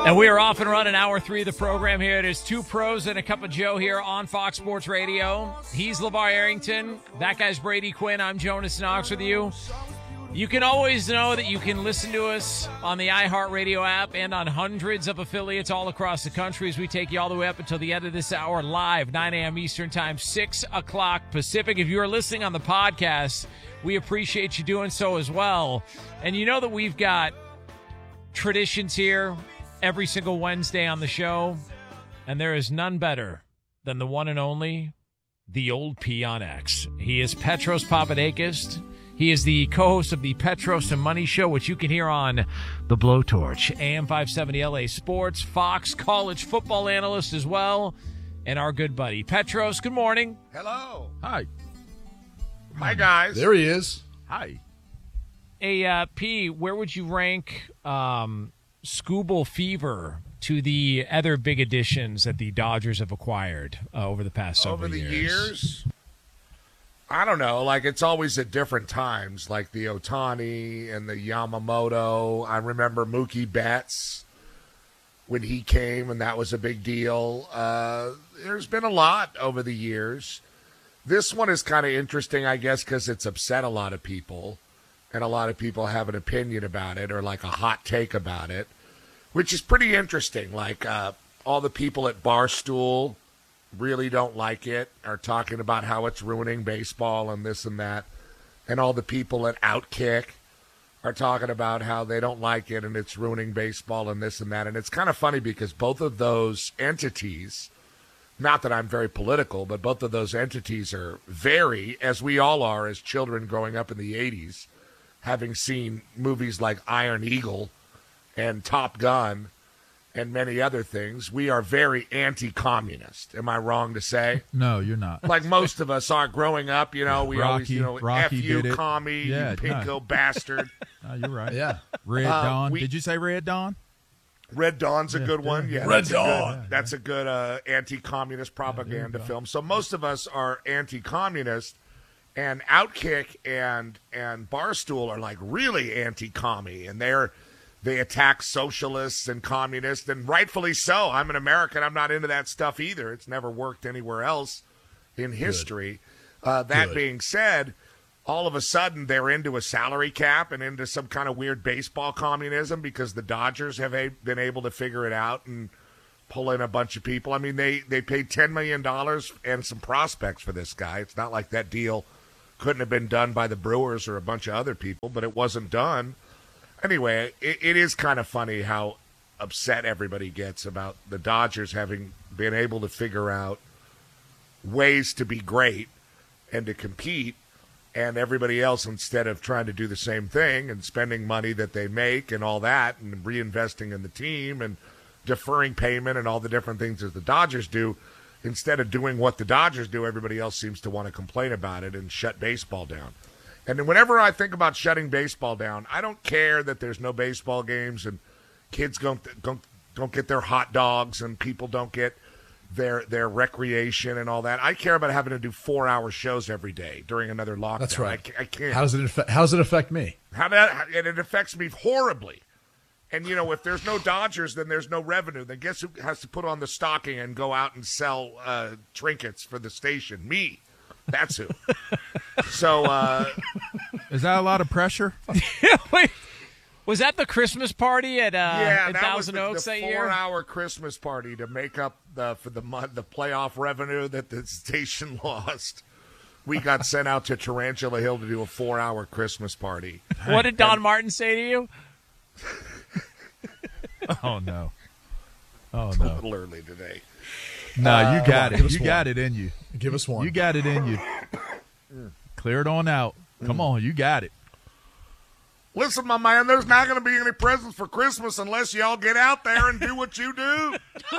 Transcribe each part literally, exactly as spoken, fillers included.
And we are off and running hour three of the program here. It is Two Pros and a Cup of Joe here on Fox Sports Radio. He's LeVar Arrington. That guy's Brady Quinn. I'm Jonas Knox with you. You can always know that you can listen to us on the iHeartRadio app and on hundreds of affiliates all across the country as we take you all the way up until the end of this hour live, nine a.m. Eastern Time, six o'clock Pacific. If you are listening on the podcast, we appreciate you doing so as well. And you know that we've got traditions here every single Wednesday on the show, and there is none better than the one and only, the old P on X. He is Petros Papadakis. He is the co-host of the Petros and Money Show, which you can hear on The Blowtorch, A M five seventy L A Sports, Fox college football analyst as well, and our good buddy. Petros, good morning. Hello. Hi. Hi, guys. There he is. Hi. Hey, uh, P, where would you rank um, Scooble Fever to the other big additions that the Dodgers have acquired uh, over the past several Over the years? years? I don't know. Like, it's always at different times, like the Ohtani and the Yamamoto. I remember Mookie Betts when he came, and that was a big deal. Uh, there's been a lot over the years. This one is kind of interesting, I guess, because it's upset a lot of people, and a lot of people have an opinion about it or like a hot take about it, which is pretty interesting. Like uh, all the people at Barstool really don't like it, are talking about how it's ruining baseball and this and that. And all the people at Outkick are talking about how they don't like it and it's ruining baseball and this and that. And it's kind of funny because both of those entities, not that I'm very political, but both of those entities are very, as we all are as children growing up in the eighties, having seen movies like Iron Eagle and Top Gun and many other things, we are very anti-communist. Am I wrong to say? No, you're not. Like most of us are growing up, you know, we Rocky, always, you know, Rocky F you, did it. commie, Yeah, you pinko no. bastard. No, you're right. Yeah. Red Uh, Dawn. we- Did you say Red Dawn? Red Dawn's a Yeah, good one. yeah. Yeah, Red that's Dawn. A Yeah, good, that's a good uh, anti-communist propaganda go. film. So most of us are anti-communist, and Outkick and and Barstool are like really anti-commie, and they're they attack socialists and communists, and rightfully so. I'm an American. I'm not into that stuff either. It's never worked anywhere else in history. Uh, that Good. being said, all of a sudden they're into a salary cap and into some kind of weird baseball communism because the Dodgers have a, been able to figure it out and pull in a bunch of people. I mean, they, they paid ten million dollars and some prospects for this guy. It's not like that deal couldn't have been done by the Brewers or a bunch of other people, but it wasn't done. Anyway, it, it is kind of funny how upset everybody gets about the Dodgers having been able to figure out ways to be great and to compete, and everybody else, instead of trying to do the same thing and spending money that they make and all that and reinvesting in the team and deferring payment and all the different things that the Dodgers do, instead of doing what the Dodgers do, everybody else seems to want to complain about it and shut baseball down. And whenever I think about shutting baseball down, I don't care that there's no baseball games and kids don't don't, don't get their hot dogs and people don't get their their recreation and all that. I care about having to do four-hour shows every day during another lockdown. That's right. I, ca- I can't. How does it affect, how does it affect me? How that and it affects me horribly. And you know, if there's no Dodgers, then there's no revenue. Then guess who has to put on the stocking and go out and sell uh, trinkets for the station? Me. That's who. So, uh, Is that a lot of pressure? Wait, was that the Christmas party at, uh, yeah, at that was Thousand the, Oaks the that year? four-hour Christmas party to make up the, for the month, the playoff revenue that the station lost. We got sent out to Tarantula Hill to do a four-hour Christmas party. What did Don Martin say to you? Oh, no. Oh, It's a no. little early today. No, you got on, give it. us You one. got it in you. Give us one. You got it in you. Clear it on out. Come on, you got it. Listen, my man, there's not going to be any presents for Christmas unless y'all get out there and do what you do.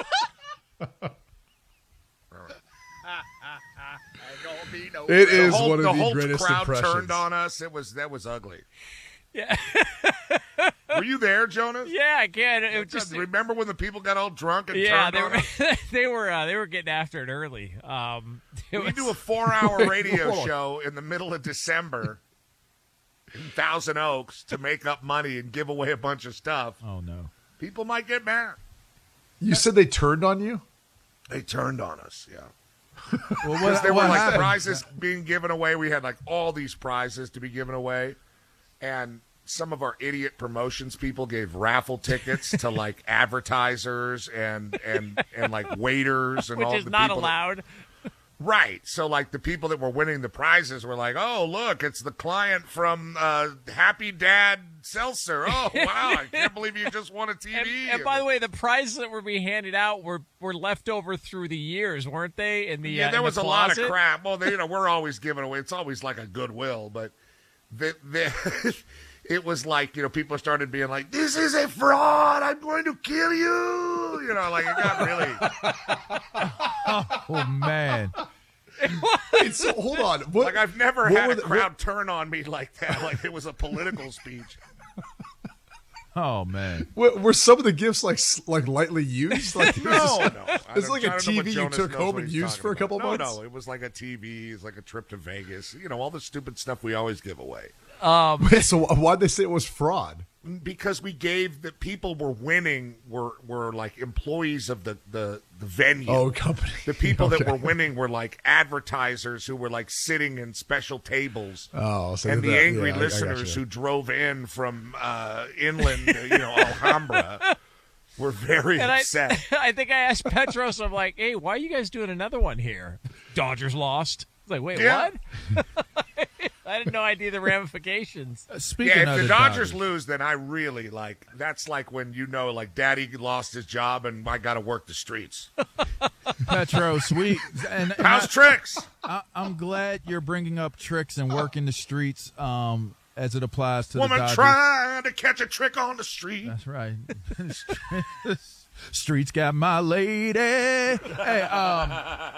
It is the whole, one of the the, whole greatest crowd impressions. turned on us. It was that was ugly. Yeah. Were you there, Jonas? Yeah, I can. It was just Remember when the people got all drunk and yeah, turned they on were us? they were uh, they were getting after it early. Um, it We was, do a four-hour radio Hold on. show in the middle of December in Thousand Oaks to make up money and give away a bunch of stuff. Oh, no. People might get mad. You said they turned on you? They turned on us, yeah. Well, Because what, there were what like happened? prizes being given away. We had like all these prizes to be given away, and some of our idiot promotions people gave raffle tickets to like advertisers and and and like waiters and Which all is the not people that- allowed. Right. So, like, the people that were winning the prizes were like, oh, look, it's the client from uh, Happy Dad Seltzer. Oh, wow, I can't believe you just won a T V. And, and by the way, the prizes that were being handed out were, were left over through the years, weren't they? In the yeah, uh, there in was the a lot of closet? crap. Well, they, you know, we're always giving away. It's always like a goodwill, but the, the, it was like, you know, people started being like, this is a fraud. I'm going to kill you. You know, like, it got really... Oh, man. Wait, so hold on. What, Like, I've never what had were a the- crowd turn on me like that, like it was a political speech. Oh, man. Were, were some of the gifts like s- like lightly used? Like it was No, just- no. I It's don't- like I a don't know T what V you Jonas took knows home what and he's used talking for a couple about. months. No, no, it was like a T V, it's like a trip to Vegas. You know, all the stupid stuff we always give away. Wait, so why'd they say it was fraud? Because we gave the people were winning were were like employees of the the, the venue. Oh, company. The people that Okay. were winning were like advertisers who were like sitting in special tables. Oh, so and the that- angry yeah, I- I listeners gotcha. who drove in from uh, inland, you know, Alhambra, were very And I, upset. I think I asked Petros, I'm like, hey, why are you guys doing another one here? Dodgers lost. I was like, wait, Yeah. what? I had no idea the ramifications. Speaking Yeah, if of the Dodgers, lose, then I really like. That's like when you know, like, Daddy lost his job and I got to work the streets. Petro, sweet. And, and How's I, tricks? I, I'm glad you're bringing up tricks and working the streets um, as it applies to Woman the Dodgers. trying to catch a trick on the street. That's right. Streets got my lady. Hey, um,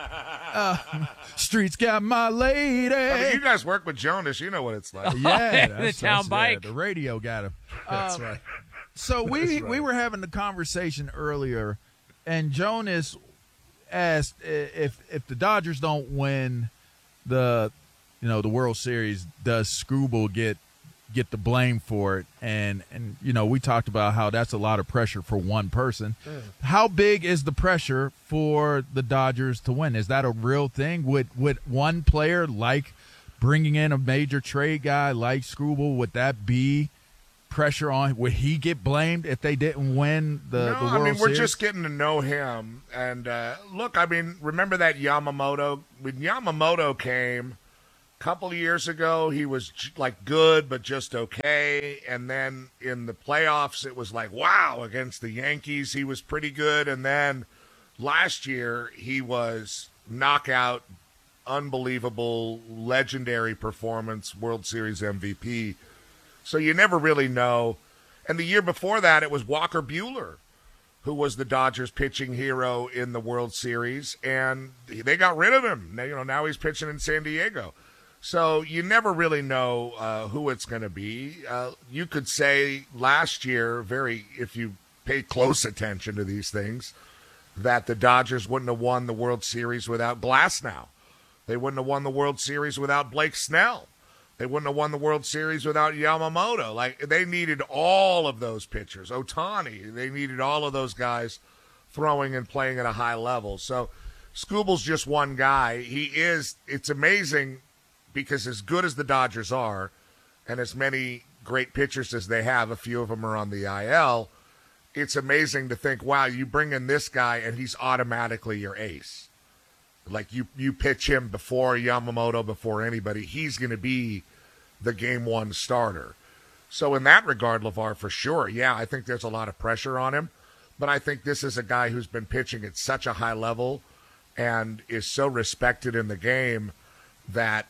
uh, Streets got my lady. I mean, you guys work with Jonas. You know what it's like. Yeah, The that's, town that's, bike. Yeah, the radio got him. That's Um, right. So we That's we right. were having the conversation earlier, and Jonas asked i- if if the Dodgers don't win the you know the World Series, does Screwball get get the blame for it? And and you know we talked about how that's a lot of pressure for one person. How big is the pressure for the Dodgers to win? Is that a real thing? Would would one player like bringing in a major trade guy like Screwball, would that be pressure on? Would he get blamed if they didn't win the, no, the World I mean, we're Series? just getting to know him. And uh, look, I mean, remember that Yamamoto? When Yamamoto came a couple of years ago, he was j- like good, but just okay. And then in the playoffs, it was like, wow, against the Yankees, he was pretty good. And then last year, he was knockout, unbelievable, legendary performance, World Series M V P. So you never really know. And the year before that, it was Walker Buehler, who was the Dodgers pitching hero in the World Series, and they got rid of him. Now, you know, now he's pitching in San Diego. So you never really know uh, who it's going to be. Uh, you could say last year, very if you pay close attention to these things, that the Dodgers wouldn't have won the World Series without Glasnow. They wouldn't have won the World Series without Blake Snell. They wouldn't have won the World Series without Yamamoto. Like, they needed all of those pitchers. Ohtani, they needed all of those guys throwing and playing at a high level. So Scooble's just one guy. He is, it's amazing because as good as the Dodgers are and as many great pitchers as they have, a few of them are on the I L, it's amazing to think, wow, you bring in this guy and he's automatically your ace. Like, you, you pitch him before Yamamoto, before anybody, he's going to be the game one starter. So in that regard, LeVar, for sure, yeah, I think there's a lot of pressure on him. But I think this is a guy who's been pitching at such a high level and is so respected in the game that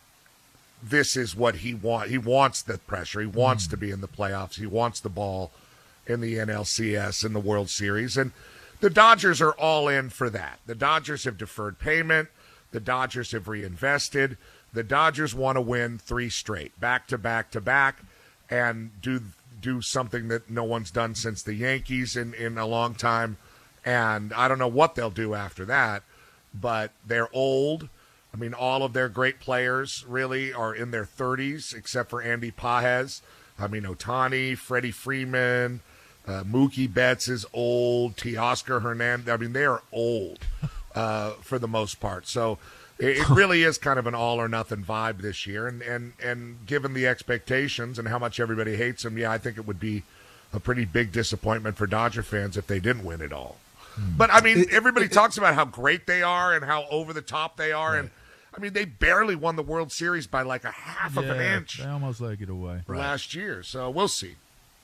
this is what he wants. He wants the pressure. He wants mm. to be in the playoffs. He wants the ball in the N L C S, in the World Series. And the Dodgers are all in for that. The Dodgers have deferred payment. The Dodgers have reinvested. The Dodgers want to win three straight, back to back to back, and do do something that no one's done since the Yankees in, in a long time. And I don't know what they'll do after that, but they're old. I mean, all of their great players really are in their thirties, except for Andy Pages. I mean, Ohtani, Freddie Freeman, Uh, Mookie Betts is old. Teoscar Hernandez. I mean, they are old uh, for the most part. So it, it really is kind of an all or nothing vibe this year. And, and, and given the expectations and how much everybody hates them, yeah, I think it would be a pretty big disappointment for Dodger fans if they didn't win it all. But, I mean, everybody talks about how great they are and how over the top they are. Right. And, I mean, they barely won the World Series by like a half yeah, of an inch. They almost let it away. Last year. So we'll see.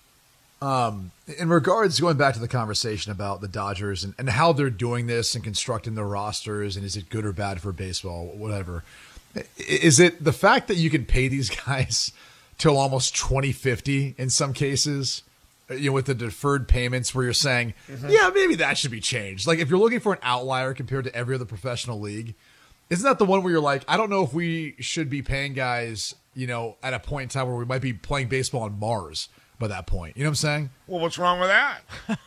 Um, in regards, going back to the conversation about the Dodgers and, and how they're doing this and constructing their rosters, and is it good or bad for baseball, whatever. Is it the fact that you can pay these guys till almost twenty fifty in some cases? You know, with the deferred payments where you're saying, mm-hmm. yeah, maybe that should be changed. Like if you're looking for an outlier compared to every other professional league, isn't that the one where you're like, I don't know if we should be paying guys, you know, at a point in time where we might be playing baseball on Mars by that point. You know what I'm saying? Well, what's wrong with that?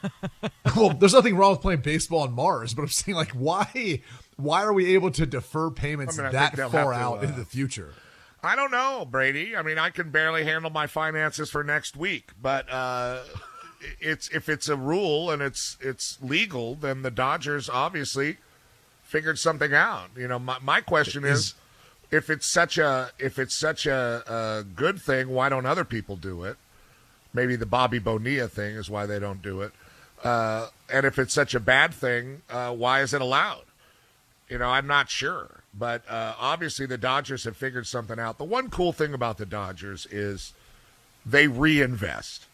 Well, there's nothing wrong with playing baseball on Mars, but I'm saying like, why, why are we able to defer payments I mean, that far out to, uh, into the future? I don't know, Brady. I mean, I can barely handle my finances for next week, but uh, it's if it's a rule and it's it's legal, then the Dodgers obviously figured something out. You know, my my question is, is if it's such a if it's such a, a good thing, why don't other people do it? Maybe the Bobby Bonilla thing is why they don't do it. Uh, and if it's such a bad thing, uh, why is it allowed? You know, I'm not sure. But uh, obviously the Dodgers have figured something out. The one cool thing about the Dodgers is they reinvest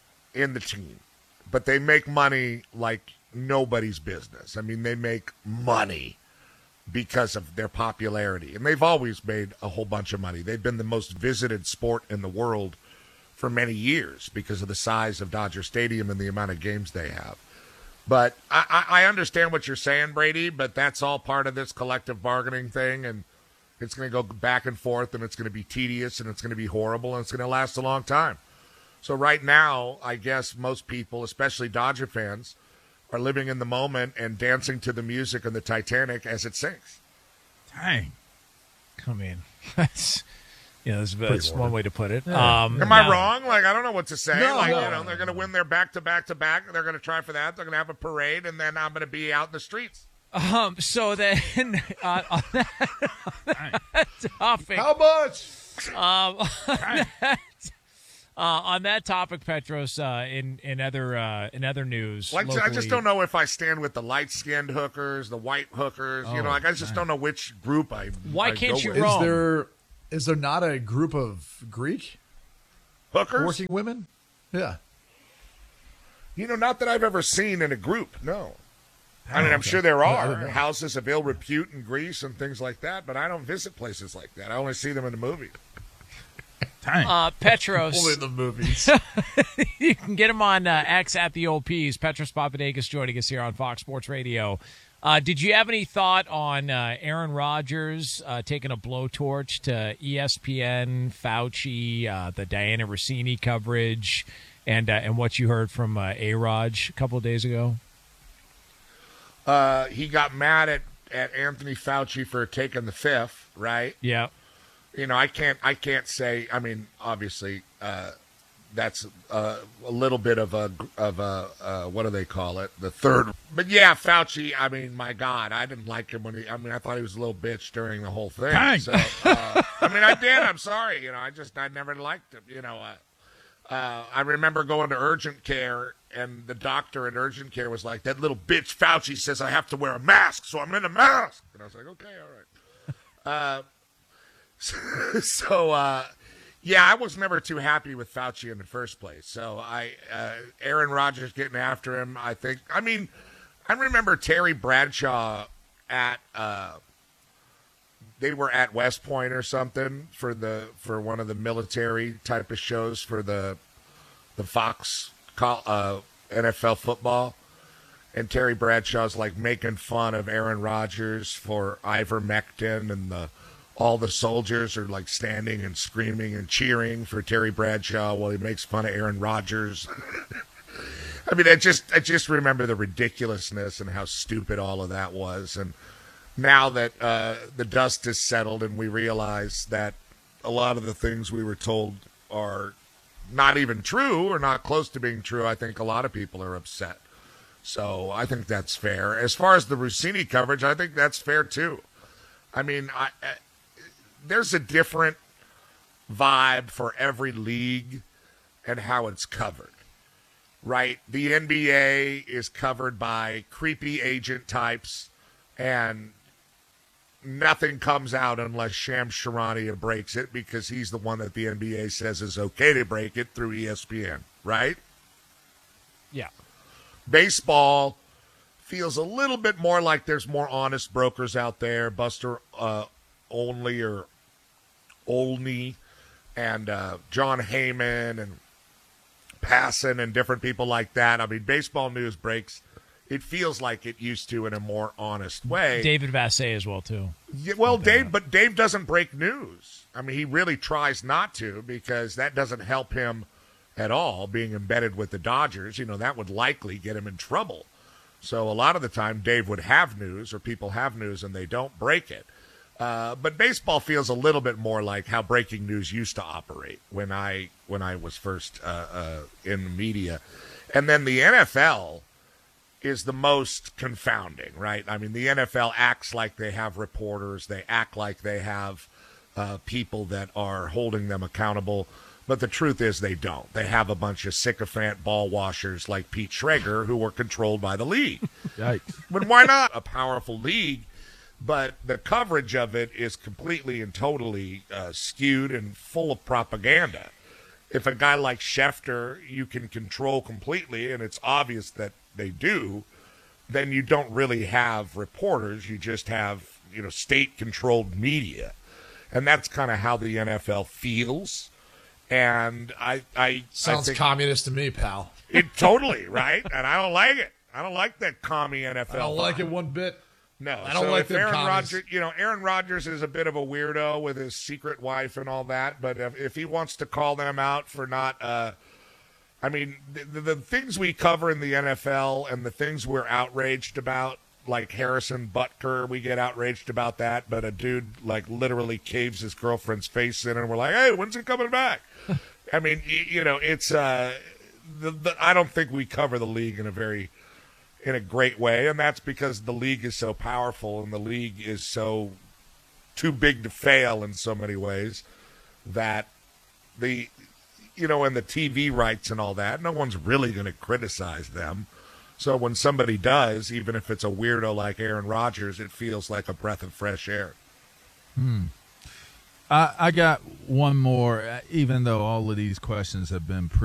in the team. But they make money like nobody's business. I mean, they make money because of their popularity. And they've always made a whole bunch of money. They've been the most visited sport in the world for many years because of the size of Dodger Stadium and the amount of games they have. But I, I understand what you're saying, Brady, but that's all part of this collective bargaining thing, and it's going to go back and forth, and it's going to be tedious, and it's going to be horrible, and it's going to last a long time. So right now, I guess most people, especially Dodger fans, are living in the moment and dancing to the music of the Titanic as it sinks. Dang. I mean, that's... Yeah, that's, that's one way to put it. Yeah. Um, Am no. I wrong? Like, I don't know what to say. No, like, no. you know, they're going to win their back-to-back-to-back. They're going to try for that. They're going to have a parade, and then I'm going to be out in the streets. Um. So then, uh, on, that, on that topic, how much? Um, on that, uh, on that topic, Petros. Uh, in in other uh, in other news, like locally, I just don't know if I stand with the light-skinned hookers, the white hookers. Oh, you know, like I just man. don't know which group I. Why I can't go you with. roam? Is there is there not a group of Greek hookers working women? Yeah. You know, not that I've ever seen in a group. No. I mean, Oh, I'm okay. sure there I are don't know. houses of ill repute in Greece and things like that, but I don't visit places like that. I only see them in the movies. Dang. Uh, Petros. Only in the movies. You can get him on uh, X at the old P's. Petros Papadakis joining us here on Fox Sports Radio. Uh, did you have any thought on uh, Aaron Rodgers uh, taking a blowtorch to E S P N, Fauci, uh, the Diana Rossini coverage, and uh, and what you heard from uh, A-Raj a couple of days ago? Uh, he got mad at, at Anthony Fauci for taking the fifth, right? Yeah. You know, I can't I can't say. I mean, obviously, uh, that's uh, a little bit of a of a uh, what do they call it? The third. But yeah, Fauci. I mean, my God, I didn't like him when he. I mean, I thought he was a little bitch during the whole thing. Dang. So, uh, I mean, I did. I'm sorry. You know, I just I never liked him. You know, uh, uh, I remember going to urgent care. And the doctor at urgent care was like, that little bitch Fauci says I have to wear a mask, so I'm in a mask. And I was like, okay, all right. uh, so, so uh, yeah, I was never too happy with Fauci in the first place. So I, uh, Aaron Rodgers getting after him, I think. I mean, I remember Terry Bradshaw at, uh, they were at West Point or something for the for one of the military type of shows for the the Fox. Uh, N F L football, and Terry Bradshaw's like making fun of Aaron Rodgers for ivermectin, and the all the soldiers are like standing and screaming and cheering for Terry Bradshaw while he makes fun of Aaron Rodgers. I mean, I just I just remember the ridiculousness and how stupid all of that was, and now that uh, the dust has settled and we realize that a lot of the things we were told are not even true or not close to being true, I think a lot of people are upset. So I think that's fair. As far as the Rossini coverage, I think that's fair too. I mean, I, I, there's a different vibe for every league and how it's covered, right? The N B A is covered by creepy agent types, and nothing comes out unless Shams Charania breaks it because he's the one that the N B A says is okay to break it through E S P N, right? Yeah. Baseball feels a little bit more like there's more honest brokers out there. Buster uh, Olney or Olney and uh, John Heyman and Passan and different people like that. I mean, baseball news breaks. It feels like it used to in a more honest way. David Vassay as well, too. Yeah, well, Dave, but Dave doesn't break news. I mean, he really tries not to because that doesn't help him at all, being embedded with the Dodgers. You know, that would likely get him in trouble. So a lot of the time, Dave would have news or people have news and they don't break it. Uh, but baseball feels a little bit more like how breaking news used to operate when I when I was first uh, uh, in the media. And then the N F L is the most confounding, right? I mean, the N F L acts like they have reporters. They act like they have uh, people that are holding them accountable. But the truth is they don't. They have a bunch of sycophant ball washers like Pete Schrager who were controlled by the league. Yikes. But why not? A powerful league, but the coverage of it is completely and totally uh, skewed and full of propaganda. If a guy like Schefter you can control completely, and it's obvious that they do, then you don't really have reporters. You just have, you know, state-controlled media. And that's kind of how the N F L feels. And I, I Sounds I think communist to me, pal. it totally, right? And I don't like it. I don't like that commie N F L. I don't like vibe. it one bit. No, I don't so like if them Aaron commies. Rodgers, you know, Aaron Rodgers is a bit of a weirdo with his secret wife and all that. But if, if he wants to call them out for not, uh, I mean, the, the, the things we cover in the N F L and the things we're outraged about, like Harrison Butker, we get outraged about that. But a dude like literally caves his girlfriend's face in, and we're like, hey, when's it coming back? I mean, you, you know, it's. Uh, the, the, I don't think we cover the league in a very in a great way, and that's because the league is so powerful and the league is so too big to fail in so many ways that the, you know, and the T V rights and all that, no one's really going to criticize them. So when somebody does, even if it's a weirdo like Aaron Rodgers, it feels like a breath of fresh air. Hmm. I, I got one more, even though all of these questions have been pretty